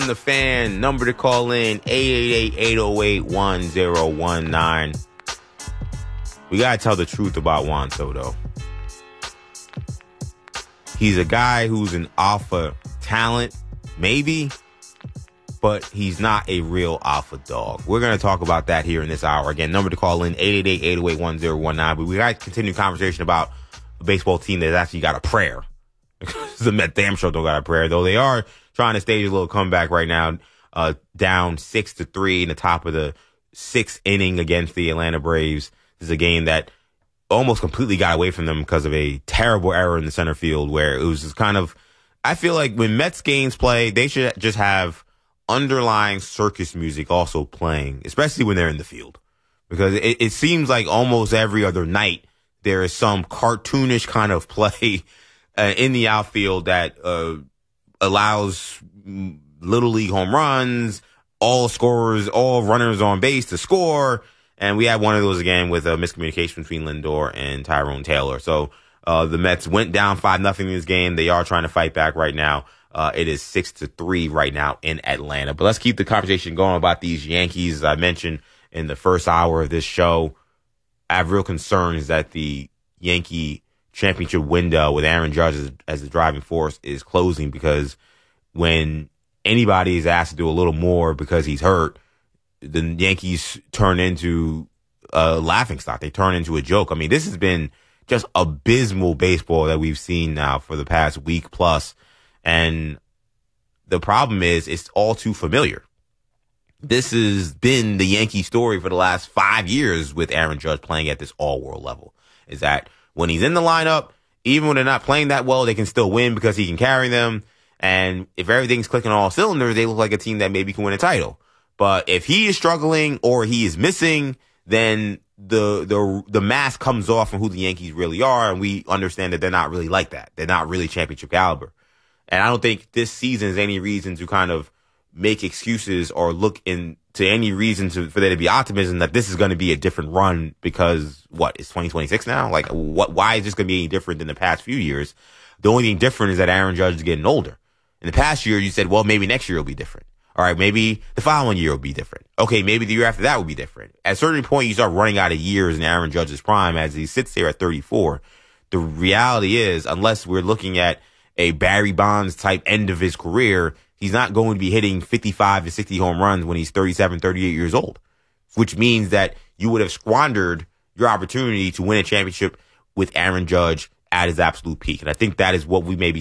The Fan, number to call in, 888-808-1019. We got to tell the truth about Juan Soto. He's a guy who's an alpha talent, maybe, but he's not a real alpha dog. We're going to talk about that here in this hour. Again, number to call in, 888-808-1019. But we got to continue conversation about a baseball team that's actually got a prayer. The Mets damn sure don't got a prayer, though they are trying to stage a little comeback right now, down 6-3 in the top of the sixth inning against the Atlanta Braves. This is a game that almost completely got away from them because of a terrible error in the center field where it was just kind of, I feel like when Mets games play, they should just have underlying circus music also playing, especially when they're in the field. Because it seems like almost every other night there is some cartoonish kind of play in the outfield that allows little league home runs, all scorers, all runners on base to score. And we had one of those again with a miscommunication between Lindor and Tyrone Taylor. So the Mets went down 5-0 in this game. They are trying to fight back right now. It is 6-3 right now in Atlanta. But let's keep the conversation going about these Yankees. As I mentioned in the first hour of this show, I have real concerns that the Yankee championship window with Aaron Judge as the driving force is closing, because when anybody is asked to do a little more because he's hurt, the Yankees turn into a laughingstock. They turn into a joke. I mean, this has been just abysmal baseball that we've seen now for the past week plus. And the problem is it's all too familiar. This has been the Yankee story for the last 5 years with Aaron Judge playing at this all-world level, is that when he's in the lineup, even when they're not playing that well, they can still win because he can carry them. And if everything's clicking on all cylinders, they look like a team that maybe can win a title. But if he is struggling or he is missing, then the mask comes off on who the Yankees really are, and we understand that they're not really like that. They're not really championship caliber. And I don't think this season is any reason to kind of make excuses or look into any reason for there to be optimism that this is going to be a different run, because it's 2026 now? Like, why is this going to be any different than the past few years? The only thing different is that Aaron Judge is getting older. In the past year, you said, well, maybe next year will be different. All right, maybe the following year will be different. Okay, maybe the year after that will be different. At a certain point, you start running out of years in Aaron Judge's prime as he sits there at 34. The reality is, unless we're looking at a Barry Bonds type end of his career, he's not going to be hitting 55 to 60 home runs when he's 37, 38 years old, which means that you would have squandered your opportunity to win a championship with Aaron Judge at his absolute peak. And I think that is what we may be